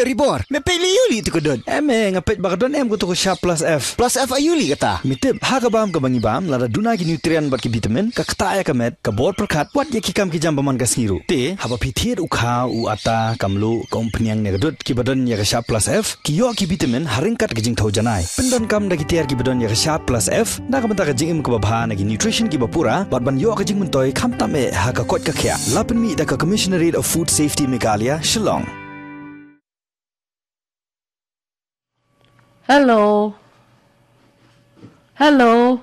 ribor. Me peli yuli tu kedon. Ngapet bakadon em kutu Sharp Plus F. Plus F ayuli kata. Mitip hakabam ka bangi bam lada duna ki nutrien bat ki vitamin ka kata ya kamet ka bor perkat wat ya ki kam ki jam paman ka sniru. Te haba pithiet ukha u ata kamlu kompanyang ne kedut ki badon ya ka Sharp Plus F ki yo ki vitamin haringkat ki jing thau janai. Pendon kam da ki tiar ki badon ya ka Sharp Plus F da ka banta ka jing im ka babha na ki nutrition ki bapura bat ban yo ka jing muntoi kham tame ha ka kot ka khya. Lapen mi da ka Commissionerate of Food Safety Meghalaya Shillong. Hello. Hello.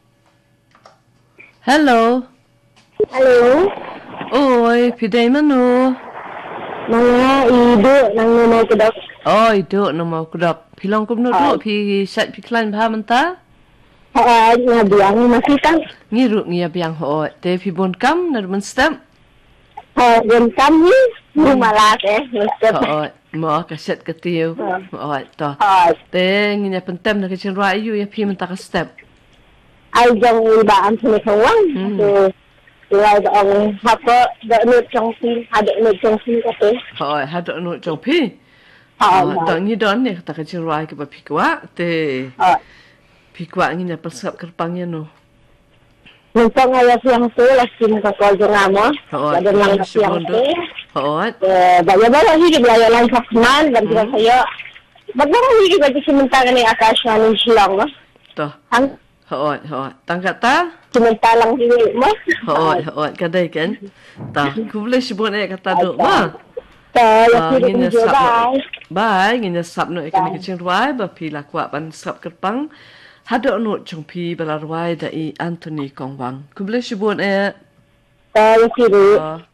Hello. Hello. Oi, pidai manu. Mga ibu nang mau kedok. Oh, itu nama kudak. Pilang kum nu duk pi sat pi klan ba menta. Ngabiang masih kan. Ngiru ngia biang ho. Te pi bon kam na men stem. Gần cam ni. Malah step. Oh, mo ka set ka tiu. Oh, to. Te ngia pentem na ka chin ra yu ya pi menta ka step. Ai jong ba am thne khawang. Rồi ông học có đỡ nước trong phim, đỡ nước trong phim có thế. Hỏi đỡ nước trong phim. Tao nghĩ đón này ta cái chuyện rồi cái bà phi quá, thế phi quá như nhà bác sĩ cái băng như nó. Mình trong ngày siang tu là xin có coi cho ngam á, là đừng làm siang tu. Hỏi. Bây giờ baru hidup lah yang lain fakman dan juga saya. Baru hidup lagi sementara ni Akasha ni Shillong lah. Tuh. Hỏi, tăng cả ta. Sementara lang hidup mah. Hỏi, cái đây kan. Ta, cũng lấy sự buồn này kata được mà. Ngin sap bai ngin sap no ikan kicing ruai ba pi la kwa ban sap kerpang hado no chung pi bala ruai da i Anthony Kongwang kuble shibun e ya